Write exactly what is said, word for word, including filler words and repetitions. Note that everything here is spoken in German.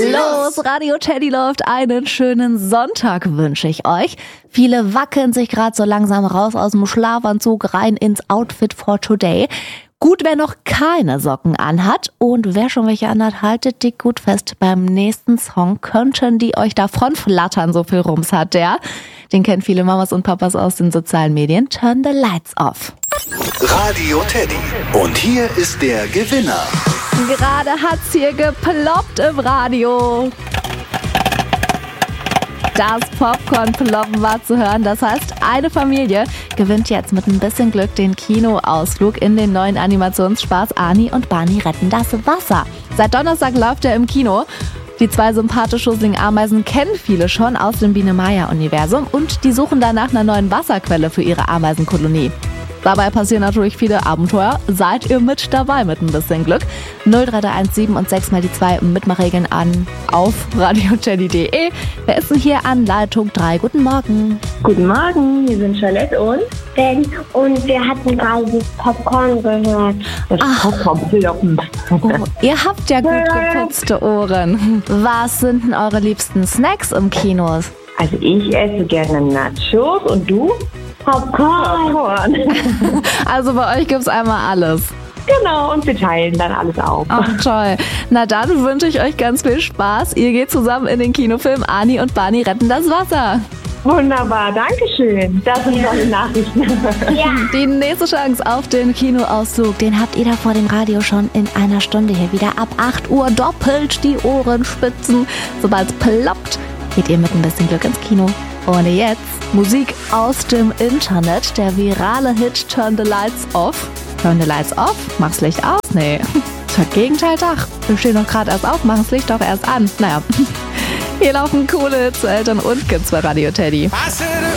Los, Radio Teddy läuft. Einen schönen Sonntag wünsche ich euch. Viele wackeln sich gerade so langsam raus aus dem Schlafanzug rein ins Outfit for Today. Gut, wer noch keine Socken anhat und wer schon welche anhat, haltet die gut fest. Beim nächsten Song könnten die euch davon flattern, so viel Rums hat der. Den kennen viele Mamas und Papas aus den sozialen Medien. Turn the lights off. Radio Teddy. Und hier ist der Gewinner. Gerade hat's hier geploppt im Radio. Das Popcorn-Ploppen war zu hören. Das heißt, eine Familie gewinnt jetzt mit ein bisschen Glück den Kinoausflug in den neuen Animationsspaß Ani und Barney retten das Wasser. Seit Donnerstag läuft er im Kino. Die zwei sympathisch schusseligen Ameisen kennen viele schon aus dem Biene-Maya-Universum und die suchen danach einer neuen Wasserquelle für ihre Ameisenkolonie. Dabei passieren natürlich viele Abenteuer. Seid ihr mit dabei mit ein bisschen Glück? null drei drei eins sieben und sechs mal die zwei Mitmachregeln an auf radio teddy punkt de. Wer ist denn hier an Leitung drei? Guten Morgen. Guten Morgen, hier sind Charlotte und Ben und wir hatten gerade das Popcorn gehört. das Popcorn-Ploppen. Oh, ihr habt ja gut geputzte Ohren. Was sind denn eure liebsten Snacks im Kino? Also ich esse gerne Nachos und du? Popcorn. Popcorn. Also bei euch gibt's einmal alles. Genau, und wir teilen dann alles auf. Ach toll. Na dann wünsche ich euch ganz viel Spaß. Ihr geht zusammen in den Kinofilm Ani und Barney retten das Wasser. Wunderbar, danke schön. Das sind tolle Nachrichten. Ja. Die nächste Chance auf den Kinoauszug, den habt ihr da vor dem Radio schon in einer Stunde hier wieder ab acht Uhr. Doppelt die Ohren spitzen. Sobald es ploppt, geht ihr mit ein bisschen Glück ins Kino. Und jetzt Musik aus dem Internet, der virale Hit Turn the Lights Off. Turn the Lights Off? Mach's Licht aus? Nee. Das Gegenteil Dach. Wir stehen doch gerade erst auf, machen's Licht doch erst an. Naja. Hier laufen coole Hits zu Eltern und Kids bei Radio Teddy.